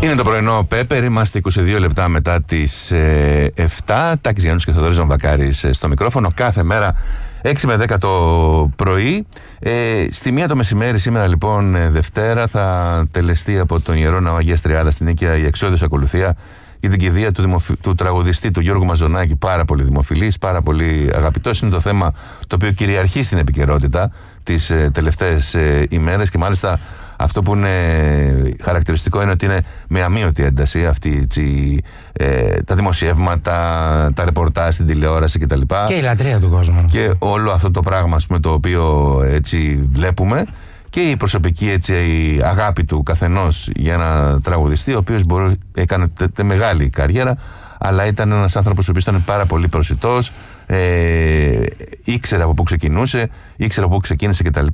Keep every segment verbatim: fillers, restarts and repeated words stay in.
Είναι το πρωινό Πέπερ, είμαστε είκοσι δύο λεπτά μετά τις ε, επτά. Τάκης Γιάννους και Θοδωρής Βαμβακάρης ε, στο μικρόφωνο. Κάθε μέρα έξι με δέκα το πρωί. Ε, στη μία το μεσημέρι, σήμερα λοιπόν ε, Δευτέρα, θα τελεστεί από τον Ιερό Ναό Αγίας Τριάδας στην Νίκαια η εξόδιος ακολουθία για την κηδεία του, δημοφι... του τραγουδιστή του Γιώργου Μαζονάκη. Πάρα πολύ δημοφιλής, πάρα πολύ αγαπητός. Είναι το θέμα το οποίο κυριαρχεί στην επικαιρότητα τις ε, τελευταίες ε, ημέρες, και μάλιστα αυτό που είναι χαρακτηριστικό είναι ότι είναι με αμείωτη ένταση αυτή, έτσι, ε, τα δημοσιεύματα, τα ρεπορτάζ στην τηλεόραση κτλ. Και η λατρεία του κόσμου. Και όλο αυτό το πράγμα, ας πούμε, το οποίο έτσι βλέπουμε, και η προσωπική έτσι, η αγάπη του καθενός για ένα τραγουδιστή, ο οποίος μπορεί, έκανε τε, τε μεγάλη καριέρα, αλλά ήταν ένας άνθρωπος ο οποίος ήταν πάρα πολύ προσιτός, ε, ήξερε από πού ξεκινούσε, ήξερε από πού ξεκίνησε κτλ.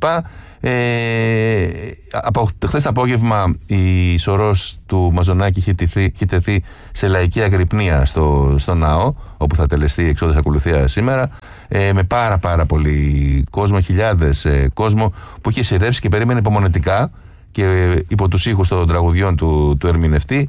Ε, από χθες το απόγευμα η σωρός του Μαζονάκη έχει τεθεί, έχει τεθεί σε λαϊκή αγρυπνία στο, στο ναό, όπου θα τελεστεί η εξόδιος ακολουθία σήμερα, ε, με πάρα πάρα πολύ κόσμο, χιλιάδες ε, κόσμο που είχε σειρεύσει και περίμενε υπομονετικά και ε, υπό τους ήχους των τραγουδιών του, του ερμηνευτή.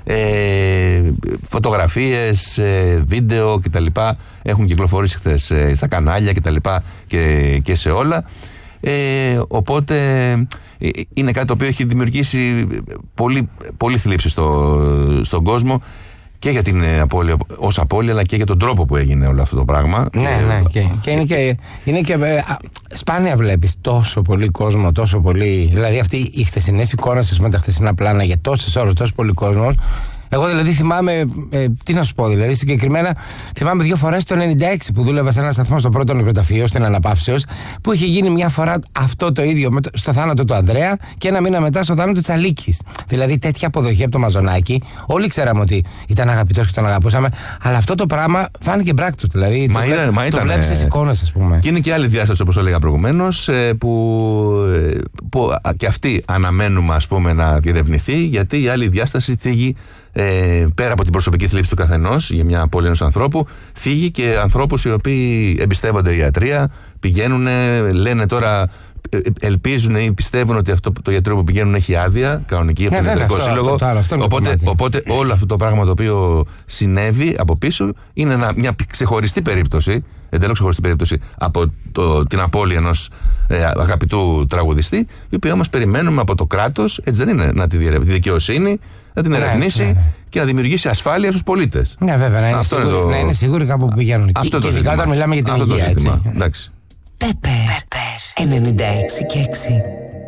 Ε, φωτογραφίες, ε, βίντεο κτλ. Έχουν κυκλοφορήσει χθες ε, στα κανάλια κτλ. Και, και σε όλα. Ε, οπότε ε, είναι κάτι το οποίο έχει δημιουργήσει πολύ, πολύ θλίψη στο, στον κόσμο, και για την απώλεια ως απώλεια, αλλά και για τον τρόπο που έγινε όλο αυτό το πράγμα. Ναι, και, ναι, και, και είναι και, είναι και α, σπάνια βλέπεις τόσο πολύ κόσμο, τόσο πολύ. Δηλαδή, αυτοί οι χθεσινές εικόνες με τα χθεσινά πλάνα για τόσες ώρες, τόσο πολύ κόσμος. Εγώ δηλαδή θυμάμαι, ε, τι να σου πω, δηλαδή συγκεκριμένα θυμάμαι δύο φορές το ενενήντα έξι που δούλευα σε ένα σταθμό στο πρώτο νεκροταφείο, στην Αναπαύσεως, που είχε γίνει μια φορά αυτό το ίδιο με το, στο θάνατο του Ανδρέα, και ένα μήνα μετά στο θάνατο του Τσαλίκης. Δηλαδή τέτοια αποδοχή από το Μαζονάκη. Όλοι ξέραμε ότι ήταν αγαπητός και τον αγαπούσαμε, αλλά αυτό το πράγμα φάνηκε πράκτος. Δηλαδή μα το, ήταν, μα το ήταν, βλέπεις στις εικόνες, ας πούμε. Και είναι και άλλη διάσταση, όπως έλεγα προηγουμένως, που, που και αυτή αναμένουμε, ας πούμε, να διερευνηθεί, γιατί η άλλη διάσταση θίγει. Ε, πέρα από την προσωπική θλίψη του καθενός για μια απώλεια ενός ανθρώπου, φύγει και ανθρώπους οι οποίοι εμπιστεύονται ιατρία, πηγαίνουν, λένε τώρα, ελπίζουν ή πιστεύουν ότι αυτό το γιατρό που πηγαίνουν έχει άδεια κανονική από τον ιατρικό σύλλογο. Αυτό, αυτό, αυτό οπότε, οπότε όλο αυτό το πράγμα το οποίο συνέβη από πίσω είναι ένα, μια ξεχωριστή περίπτωση, εντελώς ξεχωριστή περίπτωση από το, την απώλεια ενός ε, αγαπητού τραγουδιστή, η οποία όμως περιμένουμε από το κράτος, έτσι δεν είναι, να τη, διερευ... τη δικαιοσύνη να την ερευνήσει, ναι, ναι, ναι, και να δημιουργήσει ασφάλεια στους πολίτες. Ναι, βέβαια, να είναι, σίγουροι, το... να είναι σίγουροι κάπου που πηγαίνουν. Αυτό και και ειδικά όταν μιλάμε για την αυτό υγεία, έτσι. Εντάξει. Πέπερ ενενήντα έξι και έξι.